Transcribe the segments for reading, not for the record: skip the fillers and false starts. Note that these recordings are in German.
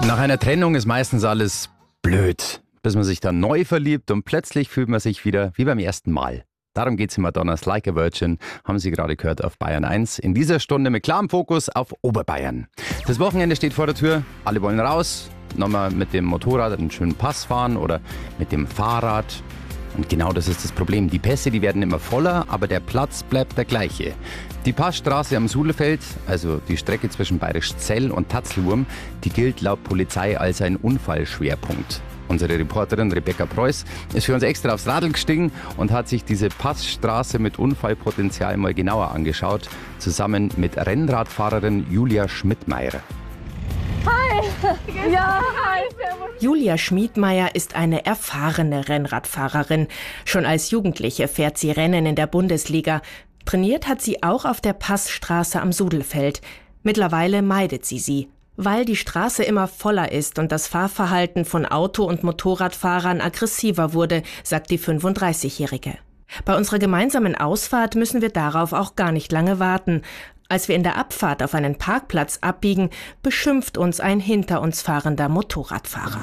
Nach einer Trennung ist meistens alles blöd, bis man sich dann neu verliebt und plötzlich fühlt man sich wieder wie beim ersten Mal. Darum geht's in Madonnas Like a Virgin, haben Sie gerade gehört auf Bayern 1. In dieser Stunde mit klarem Fokus auf Oberbayern. Das Wochenende steht vor der Tür, alle wollen raus, nochmal mit dem Motorrad einen schönen Pass fahren oder mit dem Fahrrad. Und genau das ist das Problem. Die Pässe, die werden immer voller, aber der Platz bleibt der gleiche. Die Passstraße am Suhlefeld, also die Strecke zwischen Bayerisch Zell und Tatzelwurm, die gilt laut Polizei als ein Unfallschwerpunkt. Unsere Reporterin Rebecca Preuß ist für uns extra aufs Radl gestiegen und hat sich diese Passstraße mit Unfallpotenzial mal genauer angeschaut, zusammen mit Rennradfahrerin Julia Schmidtmeier. Hi! Ja, hi! Julia Schmidtmeier ist eine erfahrene Rennradfahrerin. Schon als Jugendliche fährt sie Rennen in der Bundesliga. Trainiert hat sie auch auf der Passstraße am Sudelfeld. Mittlerweile meidet sie, weil die Straße immer voller ist und das Fahrverhalten von Auto- und Motorradfahrern aggressiver wurde, sagt die 35-Jährige. Bei unserer gemeinsamen Ausfahrt müssen wir darauf auch gar nicht lange warten. Als wir in der Abfahrt auf einen Parkplatz abbiegen, beschimpft uns ein hinter uns fahrender Motorradfahrer.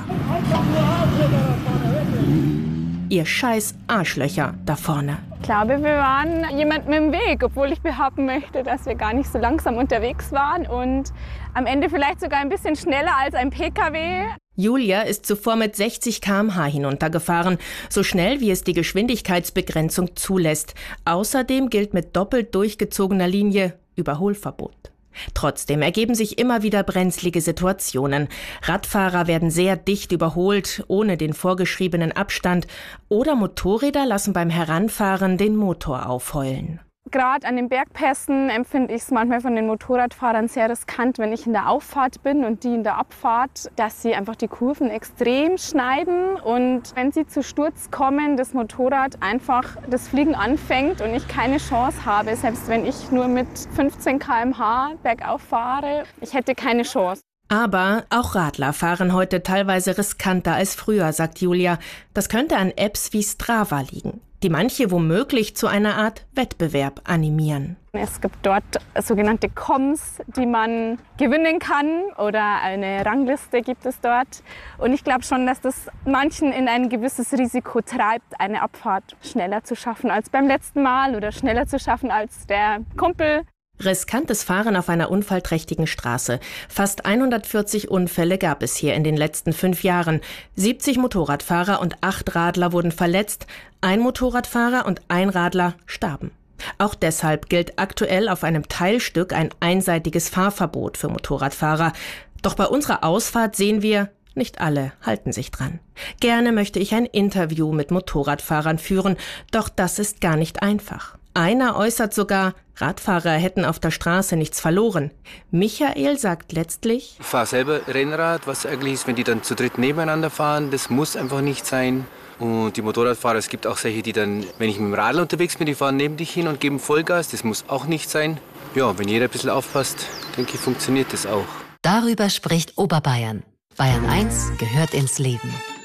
Ihr scheiß Arschlöcher da vorne. Ich glaube, wir waren jemandem im Weg, obwohl ich behaupten möchte, dass wir gar nicht so langsam unterwegs waren und am Ende vielleicht sogar ein bisschen schneller als ein PKW. Julia ist zuvor mit 60 km/h hinuntergefahren, so schnell wie es die Geschwindigkeitsbegrenzung zulässt. Außerdem gilt mit doppelt durchgezogener Linie Überholverbot. Trotzdem ergeben sich immer wieder brenzlige Situationen. Radfahrer werden sehr dicht überholt, ohne den vorgeschriebenen Abstand, oder Motorräder lassen beim Heranfahren den Motor aufheulen. Gerade an den Bergpässen empfinde ich es manchmal von den Motorradfahrern sehr riskant, wenn ich in der Auffahrt bin und die in der Abfahrt, dass sie einfach die Kurven extrem schneiden und wenn sie zu Sturz kommen, das Motorrad einfach das Fliegen anfängt und ich keine Chance habe, selbst wenn ich nur mit 15 km/h bergauf fahre, ich hätte keine Chance. Aber auch Radler fahren heute teilweise riskanter als früher, sagt Julia. Das könnte an Apps wie Strava liegen, die manche womöglich zu einer Art Wettbewerb animieren. Es gibt dort sogenannte Comms, die man gewinnen kann oder eine Rangliste gibt es dort. Und ich glaube schon, dass das manchen in ein gewisses Risiko treibt, eine Abfahrt schneller zu schaffen als beim letzten Mal oder schneller zu schaffen als der Kumpel. Riskantes Fahren auf einer unfallträchtigen Straße. Fast 140 Unfälle gab es hier in den letzten 5 Jahren. 70 Motorradfahrer und 8 Radler wurden verletzt. Ein Motorradfahrer und ein Radler starben. Auch deshalb gilt aktuell auf einem Teilstück ein einseitiges Fahrverbot für Motorradfahrer. Doch bei unserer Ausfahrt sehen wir, nicht alle halten sich dran. Gerne möchte ich ein Interview mit Motorradfahrern führen, doch das ist gar nicht einfach. Einer äußert sogar, Radfahrer hätten auf der Straße nichts verloren. Michael sagt letztlich: Ich fahre selber Rennrad, was eigentlich ist, wenn die dann zu dritt nebeneinander fahren, das muss einfach nicht sein. Und die Motorradfahrer, es gibt auch solche, die dann, wenn ich mit dem Radl unterwegs bin, die fahren neben dich hin und geben Vollgas, das muss auch nicht sein. Ja, wenn jeder ein bisschen aufpasst, denke ich, funktioniert das auch. Darüber spricht Oberbayern. Bayern 1 gehört ins Leben.